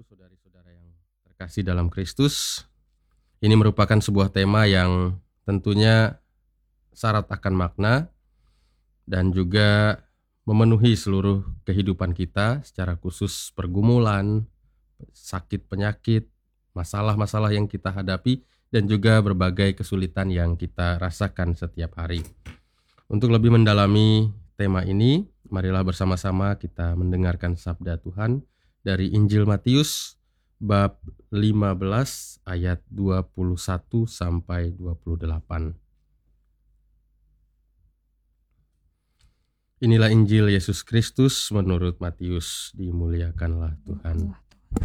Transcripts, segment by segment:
Ibu, saudari-saudara yang terkasih dalam Kristus, ini merupakan sebuah tema yang tentunya syarat akan makna dan juga memenuhi seluruh kehidupan kita, secara khusus pergumulan, sakit penyakit, masalah-masalah yang kita hadapi, dan juga berbagai kesulitan yang kita rasakan setiap hari. Untuk lebih mendalami tema ini, marilah bersama-sama kita mendengarkan sabda Tuhan dari Injil Matius bab 15 ayat 21 sampai 28. Inilah Injil Yesus Kristus menurut Matius, dimuliakanlah Tuhan.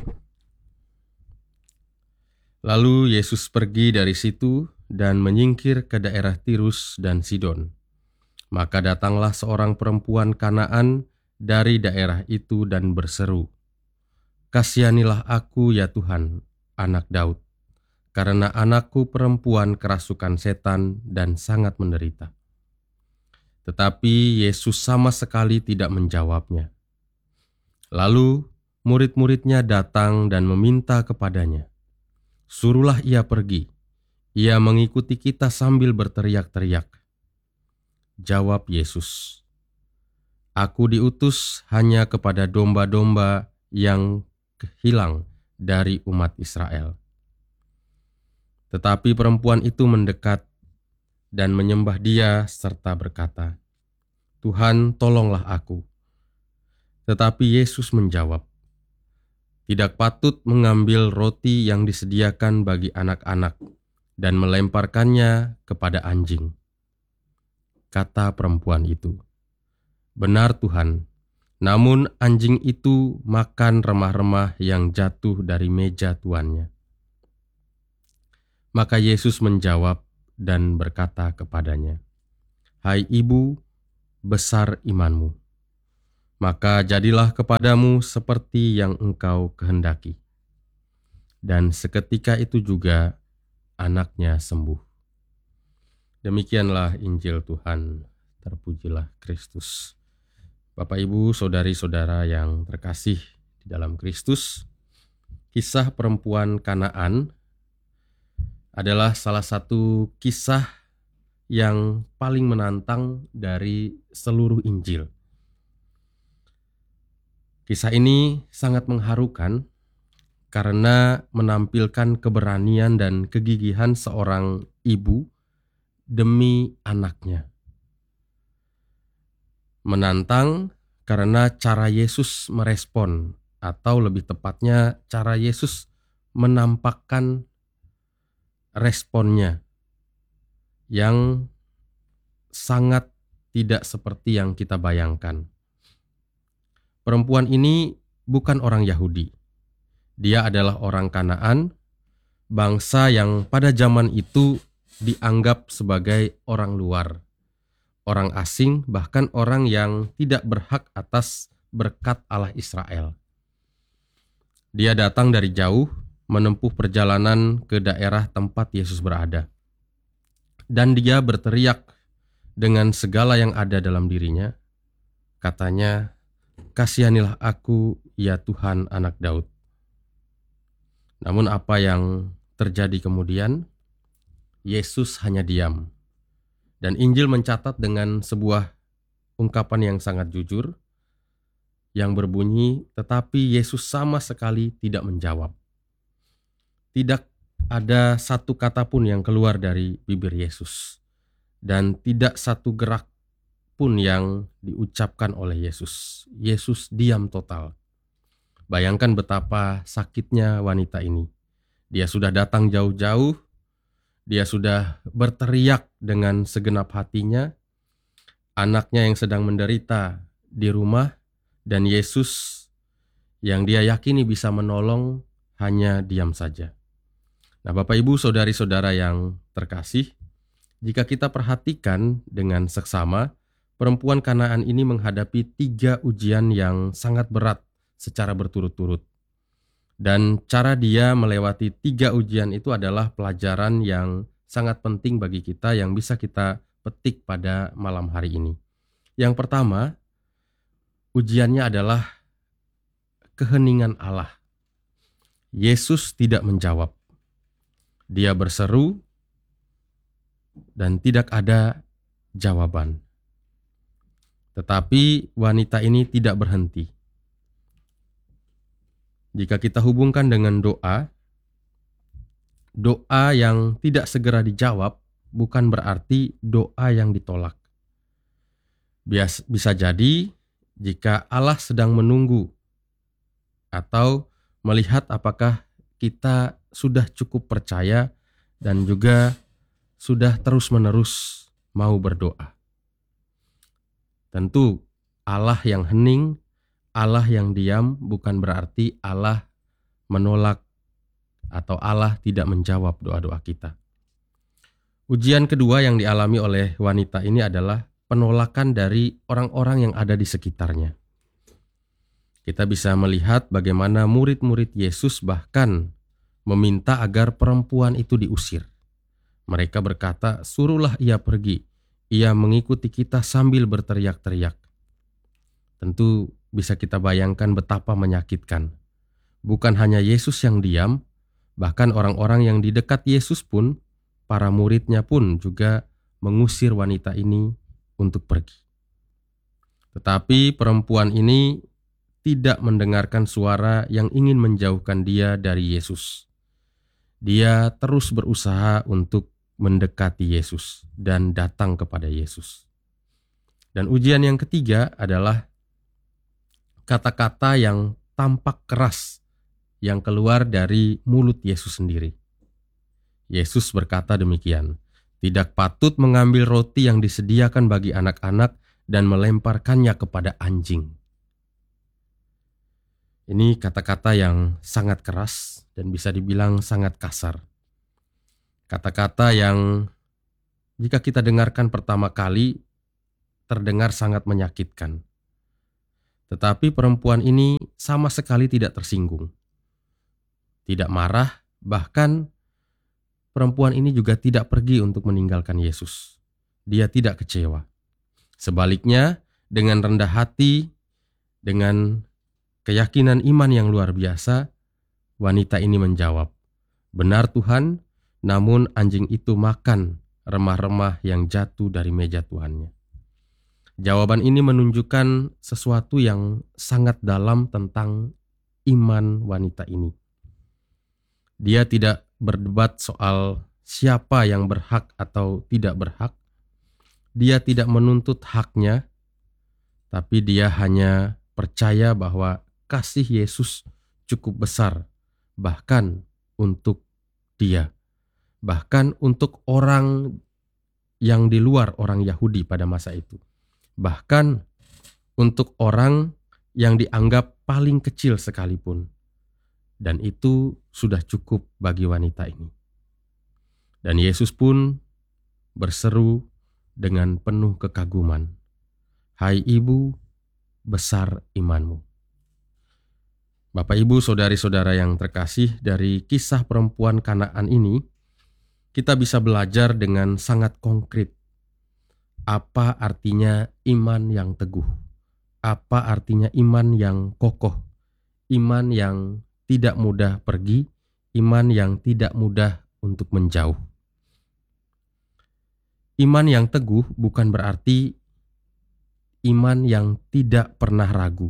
Lalu Yesus pergi dari situ dan menyingkir ke daerah Tirus dan Sidon. Maka datanglah seorang perempuan Kanaan dari daerah itu dan berseru, "Kasihanilah aku ya Tuhan, anak Daud, karena anakku perempuan kerasukan setan dan sangat menderita." Tetapi Yesus sama sekali tidak menjawabnya. Lalu murid-muridnya datang dan meminta kepadanya, "Suruhlah ia pergi, ia mengikuti kita sambil berteriak-teriak." Jawab Yesus, "Aku diutus hanya kepada domba-domba yang hilang dari umat Israel." Tetapi perempuan itu mendekat dan menyembah Dia serta berkata, "Tuhan, tolonglah aku." Tetapi Yesus menjawab, "Tidak patut mengambil roti yang disediakan bagi anak-anak dan melemparkannya kepada anjing." Kata perempuan itu, "Benar Tuhan, namun anjing itu makan remah-remah yang jatuh dari meja tuannya." Maka Yesus menjawab dan berkata kepadanya, "Hai ibu, besar imanmu. Maka jadilah kepadamu seperti yang engkau kehendaki." Dan seketika itu juga anaknya sembuh. Demikianlah Injil Tuhan. Terpujilah Kristus. Bapak, Ibu, saudari-saudara yang terkasih di dalam Kristus, kisah perempuan Kanaan adalah salah satu kisah yang paling menantang dari seluruh Injil. Kisah ini sangat mengharukan karena menampilkan keberanian dan kegigihan seorang ibu demi anaknya. Menantang karena cara Yesus merespon, atau lebih tepatnya cara Yesus menampakkan responnya yang sangat tidak seperti yang kita bayangkan. Perempuan ini bukan orang Yahudi. Dia adalah orang Kanaan, bangsa yang pada zaman itu dianggap sebagai orang luar, orang asing, bahkan orang yang tidak berhak atas berkat Allah Israel. Dia datang dari jauh, menempuh perjalanan ke daerah tempat Yesus berada. Dan dia berteriak dengan segala yang ada dalam dirinya. Katanya, "Kasihanilah aku ya Tuhan, anak Daud." Namun apa yang terjadi kemudian? Yesus hanya diam. Dan Injil mencatat dengan sebuah ungkapan yang sangat jujur, yang berbunyi, "Tetapi Yesus sama sekali tidak menjawab." Tidak ada satu kata pun yang keluar dari bibir Yesus. Dan tidak satu gerak pun yang diucapkan oleh Yesus. Yesus diam total. Bayangkan betapa sakitnya wanita ini. Dia sudah datang jauh-jauh, dia sudah berteriak dengan segenap hatinya, anaknya yang sedang menderita di rumah, dan Yesus yang dia yakini bisa menolong hanya diam saja. Nah, Bapak, Ibu, saudari-saudara yang terkasih, jika kita perhatikan dengan seksama, perempuan Kanaan ini menghadapi 3 ujian yang sangat berat secara berturut-turut. Dan cara dia melewati 3 ujian itu adalah pelajaran yang sangat penting bagi kita yang bisa kita petik pada malam hari ini. Yang pertama, ujiannya adalah keheningan Allah. Yesus tidak menjawab. Dia berseru dan tidak ada jawaban. Tetapi wanita ini tidak berhenti. Jika kita hubungkan dengan doa yang tidak segera dijawab bukan berarti doa yang ditolak. Bisa jadi jika Allah sedang menunggu atau melihat apakah kita sudah cukup percaya dan juga sudah terus-menerus mau berdoa. Tentu Allah yang hening, Allah yang diam bukan berarti Allah menolak atau Allah tidak menjawab doa-doa kita. Ujian kedua yang dialami oleh wanita ini adalah penolakan dari orang-orang yang ada di sekitarnya. Kita bisa melihat bagaimana murid-murid Yesus bahkan meminta agar perempuan itu diusir. Mereka berkata, "Suruhlah ia pergi. Ia mengikuti kita sambil berteriak-teriak." Tentu bisa kita bayangkan betapa menyakitkan. Bukan hanya Yesus yang diam, bahkan orang-orang yang di dekat Yesus pun, para muridnya pun juga mengusir wanita ini untuk pergi. Tetapi perempuan ini tidak mendengarkan suara yang ingin menjauhkan dia dari Yesus. Dia terus berusaha untuk mendekati Yesus dan datang kepada Yesus. Dan ujian yang ketiga adalah kata-kata yang tampak keras yang keluar dari mulut Yesus sendiri. Yesus berkata demikian, "Tidak patut mengambil roti yang disediakan bagi anak-anak dan melemparkannya kepada anjing." Ini kata-kata yang sangat keras dan bisa dibilang sangat kasar. Kata-kata yang jika kita dengarkan pertama kali terdengar sangat menyakitkan. Tetapi perempuan ini sama sekali tidak tersinggung. Tidak marah, bahkan perempuan ini juga tidak pergi untuk meninggalkan Yesus. Dia tidak kecewa. Sebaliknya, dengan rendah hati, dengan keyakinan iman yang luar biasa, wanita ini menjawab, "Benar Tuhan, namun anjing itu makan remah-remah yang jatuh dari meja tuannya." Jawaban ini menunjukkan sesuatu yang sangat dalam tentang iman wanita ini. Dia tidak berdebat soal siapa yang berhak atau tidak berhak. Dia tidak menuntut haknya, tapi dia hanya percaya bahwa kasih Yesus cukup besar, bahkan untuk dia, bahkan untuk orang yang di luar orang Yahudi pada masa itu. Bahkan untuk orang yang dianggap paling kecil sekalipun. Dan itu sudah cukup bagi wanita ini. Dan Yesus pun berseru dengan penuh kekaguman, "Hai ibu, besar imanmu." Bapak, Ibu, saudari-saudara yang terkasih, dari kisah perempuan Kanaan ini, kita bisa belajar dengan sangat konkret apa artinya iman yang teguh, apa artinya iman yang kokoh, iman yang tidak mudah pergi, iman yang tidak mudah untuk menjauh. Iman yang teguh bukan berarti iman yang tidak pernah ragu.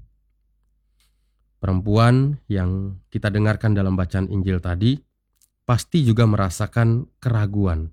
Perempuan yang kita dengarkan dalam bacaan Injil tadi pasti juga merasakan keraguan,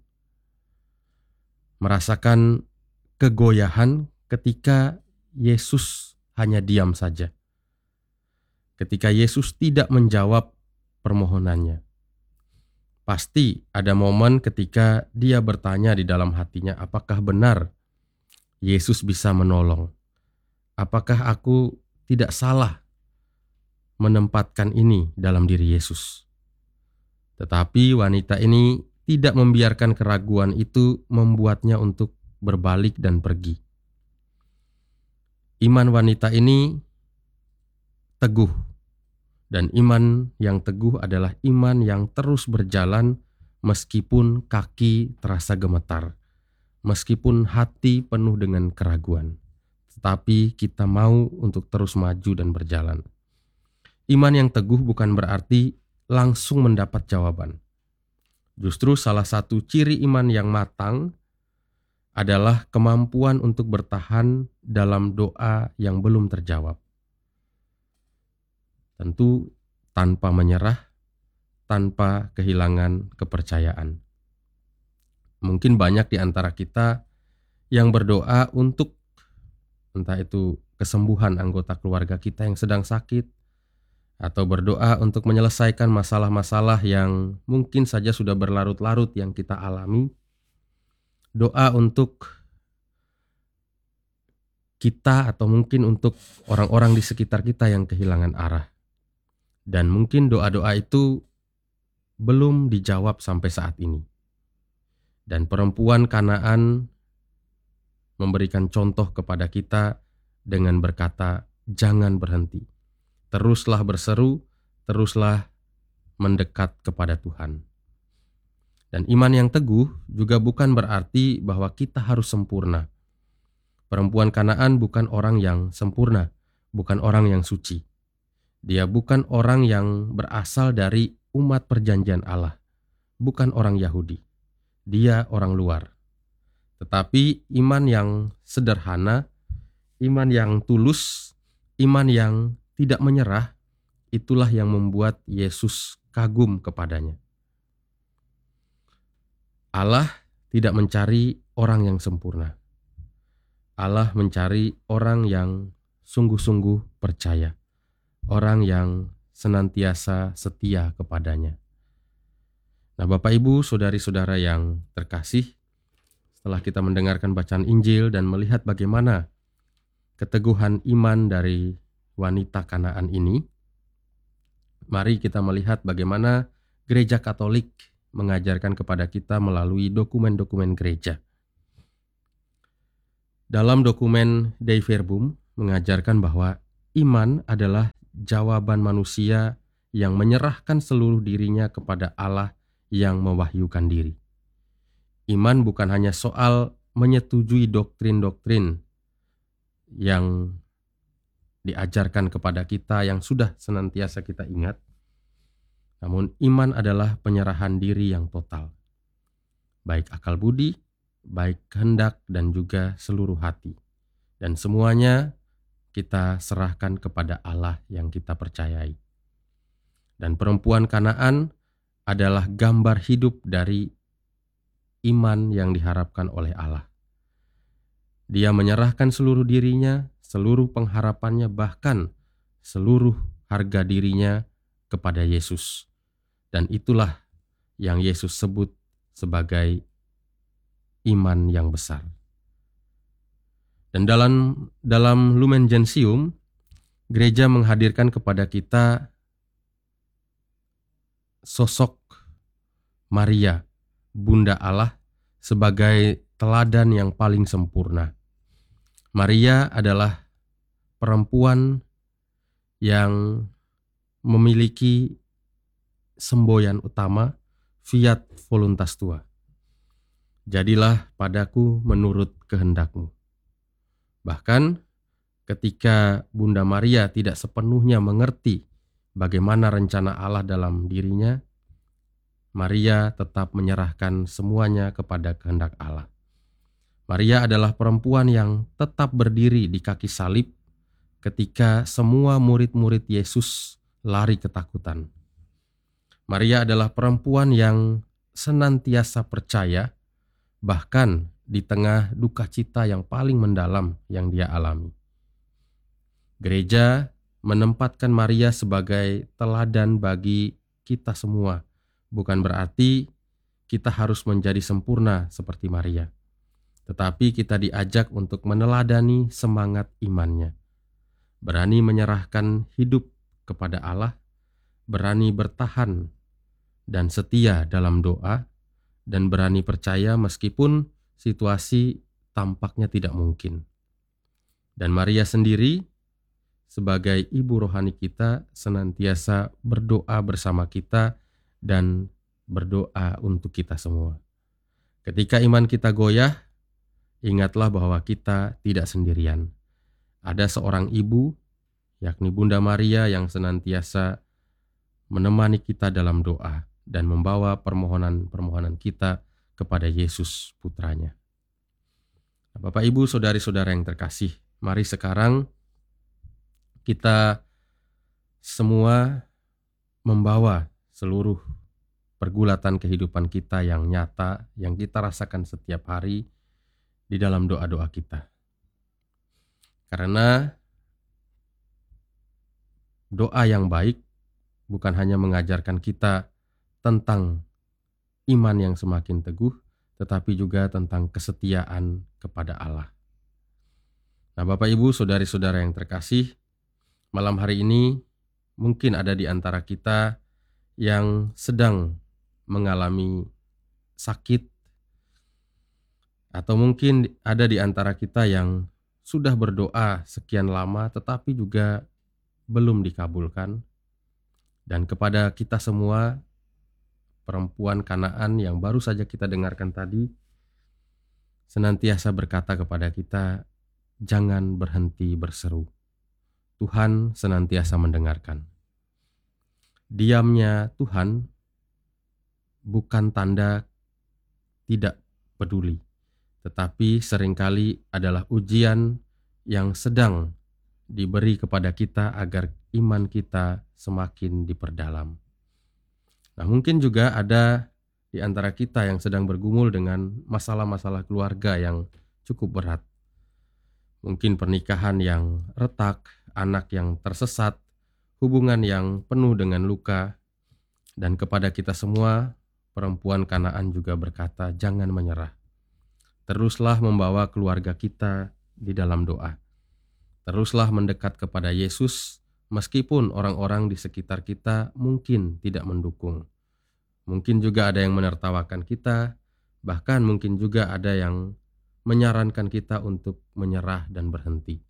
merasakan kegoyahan ketika Yesus hanya diam saja. Ketika Yesus tidak menjawab permohonannya. Pasti ada momen ketika dia bertanya di dalam hatinya, apakah benar Yesus bisa menolong? Apakah aku tidak salah menempatkan ini dalam diri Yesus? Tetapi wanita ini tidak membiarkan keraguan itu membuatnya untuk berbalik dan pergi. Iman wanita ini teguh, dan iman yang teguh adalah iman yang terus berjalan meskipun kaki terasa gemetar, meskipun hati penuh dengan keraguan. Tetapi kita mau untuk terus maju dan berjalan. Iman yang teguh bukan berarti langsung mendapat jawaban. Justru salah satu ciri iman yang matang adalah kemampuan untuk bertahan dalam doa yang belum terjawab. Tentu tanpa menyerah, tanpa kehilangan kepercayaan. Mungkin banyak di antara kita yang berdoa untuk entah itu kesembuhan anggota keluarga kita yang sedang sakit, atau berdoa untuk menyelesaikan masalah-masalah yang mungkin saja sudah berlarut-larut yang kita alami. Doa untuk kita atau mungkin untuk orang-orang di sekitar kita yang kehilangan arah. Dan mungkin doa-doa itu belum dijawab sampai saat ini. Dan perempuan Kanaan memberikan contoh kepada kita dengan berkata, jangan berhenti. Teruslah berseru, teruslah mendekat kepada Tuhan. Dan iman yang teguh juga bukan berarti bahwa kita harus sempurna. Perempuan Kanaan bukan orang yang sempurna, bukan orang yang suci. Dia bukan orang yang berasal dari umat perjanjian Allah, bukan orang Yahudi. Dia orang luar. Tetapi iman yang sederhana, iman yang tulus, iman yang tidak menyerah, itulah yang membuat Yesus kagum kepadanya. Allah tidak mencari orang yang sempurna. Allah mencari orang yang sungguh-sungguh percaya, orang yang senantiasa setia kepadanya. Nah, Bapak Ibu, saudari-saudara yang terkasih, setelah kita mendengarkan bacaan Injil dan melihat bagaimana keteguhan iman dari wanita Kanaan ini, mari kita melihat bagaimana Gereja Katolik mengajarkan kepada kita melalui dokumen-dokumen gereja. Dalam dokumen Dei Verbum mengajarkan bahwa iman adalah jawaban manusia yang menyerahkan seluruh dirinya kepada Allah yang mewahyukan diri. Iman bukan hanya soal menyetujui doktrin-doktrin yang diajarkan kepada kita yang sudah senantiasa kita ingat. Namun iman adalah penyerahan diri yang total. Baik akal budi, baik kehendak dan juga seluruh hati. Dan semuanya kita serahkan kepada Allah yang kita percayai. Dan perempuan Kanaan adalah gambar hidup dari iman yang diharapkan oleh Allah. Dia menyerahkan seluruh dirinya, seluruh pengharapannya, bahkan seluruh harga dirinya kepada Yesus. Dan itulah yang Yesus sebut sebagai iman yang besar. Dan dalam Lumen Gentium, gereja menghadirkan kepada kita sosok Maria, Bunda Allah, sebagai teladan yang paling sempurna. Maria adalah perempuan yang memiliki semboyan utama, fiat voluntas tua. Jadilah padaku menurut kehendakmu. Bahkan ketika Bunda Maria tidak sepenuhnya mengerti bagaimana rencana Allah dalam dirinya, Maria tetap menyerahkan semuanya kepada kehendak Allah. Maria adalah perempuan yang tetap berdiri di kaki salib ketika semua murid-murid Yesus lari ketakutan. Maria adalah perempuan yang senantiasa percaya, bahkan di tengah duka cita yang paling mendalam yang dia alami. Gereja menempatkan Maria sebagai teladan bagi kita semua. Bukan berarti kita harus menjadi sempurna seperti Maria. Tetapi kita diajak untuk meneladani semangat imannya. Berani menyerahkan hidup kepada Allah, berani bertahan dan setia dalam doa, dan berani percaya meskipun situasi tampaknya tidak mungkin. Dan Maria sendiri sebagai ibu rohani kita senantiasa berdoa bersama kita dan berdoa untuk kita semua. Ketika iman kita goyah, ingatlah bahwa kita tidak sendirian. Ada seorang ibu yakni Bunda Maria yang senantiasa menemani kita dalam doa dan membawa permohonan-permohonan kita kepada Yesus Putranya. Nah, Bapak, Ibu, saudari-saudara yang terkasih, mari sekarang kita semua membawa seluruh pergulatan kehidupan kita yang nyata, yang kita rasakan setiap hari di dalam doa-doa kita. Karena doa yang baik bukan hanya mengajarkan kita tentang iman yang semakin teguh, tetapi juga tentang kesetiaan kepada Allah. Nah, Bapak, Ibu, saudari-saudara yang terkasih, malam hari ini mungkin ada di antara kita yang sedang mengalami sakit, atau mungkin ada di antara kita yang sudah berdoa sekian lama tetapi juga belum dikabulkan. Dan kepada kita semua, perempuan Kanaan yang baru saja kita dengarkan tadi senantiasa berkata kepada kita, jangan berhenti berseru. Tuhan senantiasa mendengarkan. Diamnya Tuhan bukan tanda tidak peduli, tetapi seringkali adalah ujian yang sedang diberi kepada kita agar iman kita semakin diperdalam. Nah, mungkin juga ada di antara kita yang sedang bergumul dengan masalah-masalah keluarga yang cukup berat. Mungkin pernikahan yang retak, anak yang tersesat, hubungan yang penuh dengan luka. Dan kepada kita semua, perempuan Kanaan juga berkata, jangan menyerah. Teruslah membawa keluarga kita di dalam doa. Teruslah mendekat kepada Yesus, meskipun orang-orang di sekitar kita mungkin tidak mendukung. Mungkin juga ada yang menertawakan kita, bahkan mungkin juga ada yang menyarankan kita untuk menyerah dan berhenti.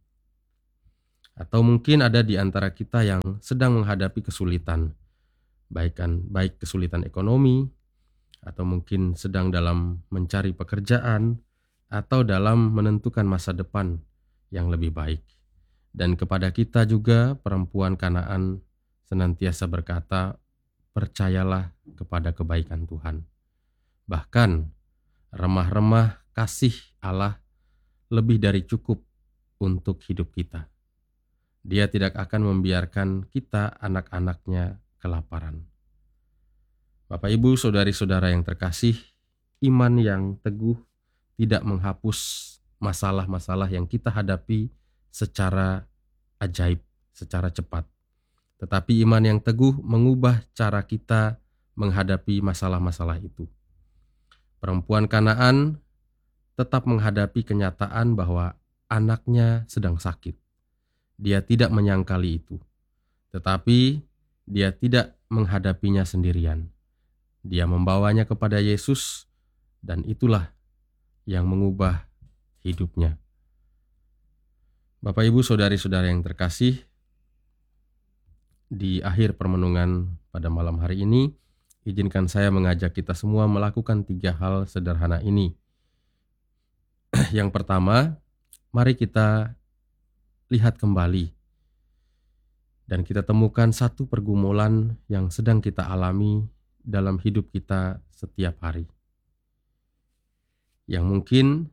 Atau mungkin ada di antara kita yang sedang menghadapi kesulitan, baik kesulitan ekonomi, atau mungkin sedang dalam mencari pekerjaan, atau dalam menentukan masa depan yang lebih baik. Dan kepada kita juga perempuan Kanaan senantiasa berkata, percayalah kepada kebaikan Tuhan. Bahkan remah-remah kasih Allah lebih dari cukup untuk hidup kita. Dia tidak akan membiarkan kita anak-anaknya kelaparan. Bapak, Ibu, saudari-saudara yang terkasih, iman yang teguh tidak menghapus masalah-masalah yang kita hadapi secara ajaib, secara cepat. Tetapi iman yang teguh mengubah cara kita menghadapi masalah-masalah itu. Perempuan Kanaan tetap menghadapi kenyataan bahwa anaknya sedang sakit. Dia tidak menyangkali itu. Tetapi dia tidak menghadapinya sendirian. Dia membawanya kepada Yesus, dan itulah yang mengubah hidupnya. Bapak, Ibu, saudari-saudara yang terkasih, di akhir permenungan pada malam hari ini, izinkan saya mengajak kita semua melakukan 3 hal sederhana ini. Yang pertama, mari kita lihat kembali dan kita temukan satu pergumulan yang sedang kita alami dalam hidup kita setiap hari, yang mungkin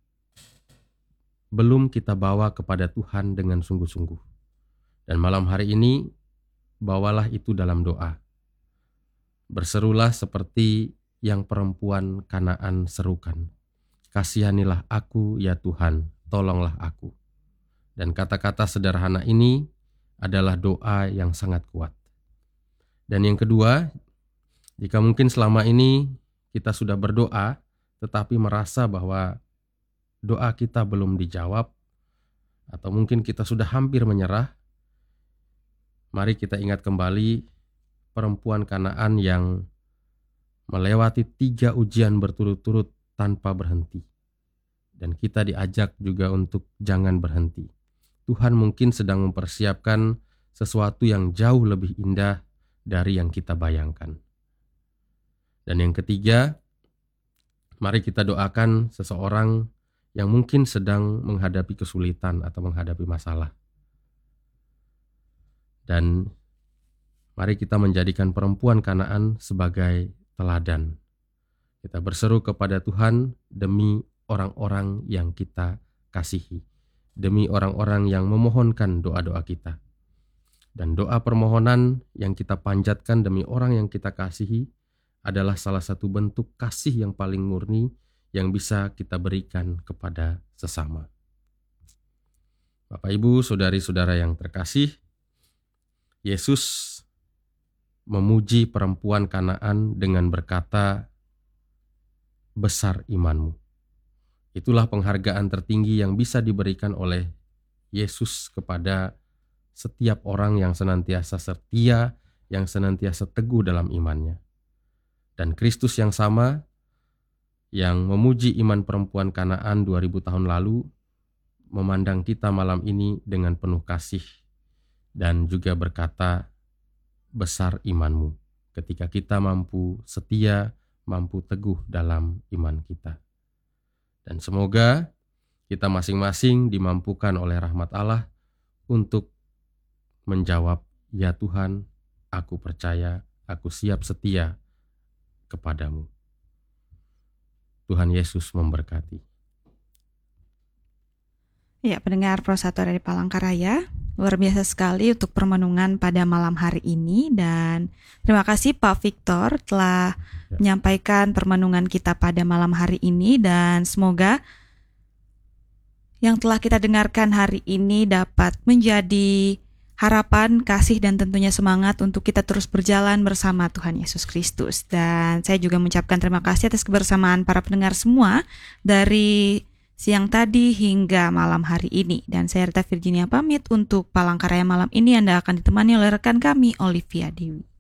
belum kita bawa kepada Tuhan dengan sungguh-sungguh. Dan malam hari ini, bawalah itu dalam doa. Berserulah seperti yang perempuan Kanaan serukan. Kasihanilah aku ya Tuhan, tolonglah aku. Dan kata-kata sederhana ini adalah doa yang sangat kuat. Dan yang kedua, jika mungkin selama ini kita sudah berdoa, tetapi merasa bahwa doa kita belum dijawab, atau mungkin kita sudah hampir menyerah, mari kita ingat kembali perempuan Kanaan yang melewati 3 ujian berturut-turut tanpa berhenti. Dan kita diajak juga untuk jangan berhenti. Tuhan mungkin sedang mempersiapkan sesuatu yang jauh lebih indah dari yang kita bayangkan. Dan yang ketiga, mari kita doakan seseorang yang mungkin sedang menghadapi kesulitan atau menghadapi masalah. Dan mari kita menjadikan perempuan Kanaan sebagai teladan. Kita berseru kepada Tuhan demi orang-orang yang kita kasihi, demi orang-orang yang memohonkan doa-doa kita. Dan doa permohonan yang kita panjatkan demi orang yang kita kasihi adalah salah satu bentuk kasih yang paling murni yang bisa kita berikan kepada sesama. Bapak, Ibu, saudari-saudara yang terkasih, Yesus memuji perempuan Kanaan dengan berkata, "Besar imanmu." Itulah penghargaan tertinggi yang bisa diberikan oleh Yesus kepada setiap orang yang senantiasa setia, yang senantiasa teguh dalam imannya. Dan Kristus yang sama, yang memuji iman perempuan Kanaan 2000 tahun lalu, memandang kita malam ini dengan penuh kasih dan juga berkata, "Besar imanmu," ketika kita mampu setia, mampu teguh dalam iman kita. Dan semoga kita masing-masing dimampukan oleh rahmat Allah untuk menjawab, "Ya Tuhan, aku percaya, aku siap setia kepadamu." Tuhan Yesus memberkati. Ya, pendengar Pro 1 dari Palangkaraya, luar biasa sekali untuk permenungan pada malam hari ini, dan terima kasih Pak Victor telah menyampaikan permenungan kita pada malam hari ini, dan semoga yang telah kita dengarkan hari ini dapat menjadi harapan, kasih, dan tentunya semangat untuk kita terus berjalan bersama Tuhan Yesus Kristus. Dan saya juga mengucapkan terima kasih atas kebersamaan para pendengar semua dari siang tadi hingga malam hari ini. Dan saya Rita Virginia pamit untuk Palangkaraya malam ini. Anda akan ditemani oleh rekan kami, Olivia Dewi.